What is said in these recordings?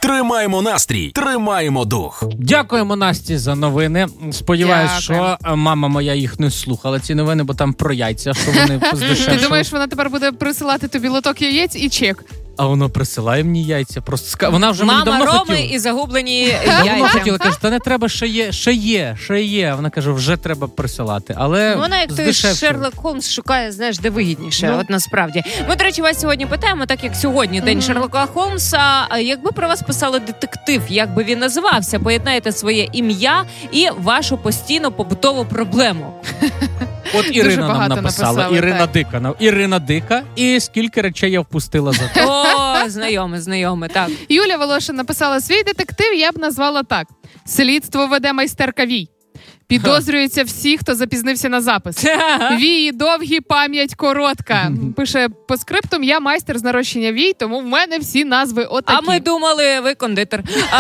Тримаємо настрій, тримаємо дух. Дякуємо Насті за новини. Сподіваюсь, що мама моя їх не слухала, ці новини, бо там про яйця, що вони здешевшали. Ти думаєш, вона тепер буде присилати тобі лоток яєць і чек? А воно присилає мені яйця. Просто вона вже мені давно Мама хотіла. Роми і загублені Давно яйця. хотіла, каже, та не треба, ще є. Вона каже, вже треба присилати. Але вона, як той Шерлок Холмс, шукає, знаєш, де вигідніше, от насправді. Ми, до речі, вас сьогодні питаємо, так як сьогодні день Шерлока Холмса, якби про вас писали детектив, як би він називався, поєднаєте своє ім'я і вашу постійну побутову проблему. От Ірина нам написала, Ірина Дика, і скільки речей я впустила за те. О, знайоме, так. Юля Волошин написала, свій детектив я б назвала так. Слідство веде майстерка Вій. Підозрюються всі, хто запізнився на запис. Вії довгі, пам'ять коротка. Пише по скриптум, я майстер з нарощення вій, тому в мене всі назви отакі. А ми думали, ви кондитер.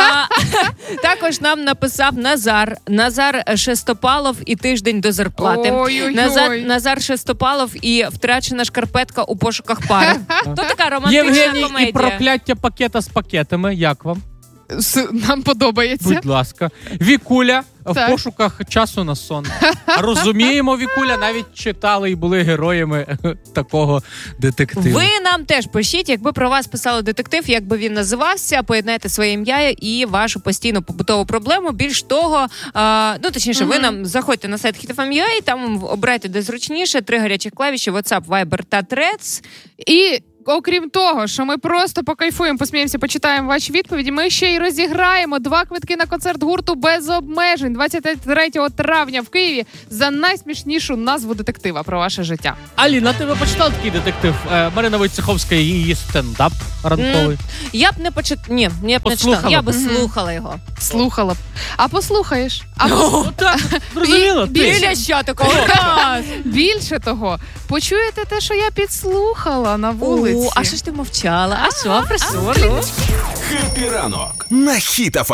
Також нам написав Назар Шестопалов і тиждень до зарплати. Назар Шестопалов і втрачена шкарпетка у пошуках пари. То така романтична Євгеній комедія. і прокляття пакета з пакетами. Як вам? Нам подобається. Будь ласка. Вікуля в пошуках часу на сон. Розуміємо, Вікуля, навіть читали і були героями такого детективу. Ви нам теж пишіть, якби про вас писали детектив, як би він називався, поєднайте своє ім'я і вашу постійну побутову проблему. Більш того, точніше, ви нам заходьте на сайт HitFM.ua, там обирайте де зручніше, 3 гарячих клавіші, WhatsApp, Viber та Threads. І окрім того, що ми просто покайфуємо, посміємося, почитаємо ваші відповіді, ми ще й розіграємо 2 квитки на концерт гурту «Без обмежень» 23 травня в Києві за найсмішнішу назву детектива про ваше життя. Аліна, ти ви почитала такий детектив? Марина Войцеховська і її стендап ранковий? Я б не почитала. Я б не читала. Я би слухала його. Слухала б. А послухаєш? Так, зрозуміло. Біля що такого? Більше того, почуєте те, що я підслухала на вулиці. А що ж ти мовчала? А що? Хеппі ранок на Хіт-ФМ.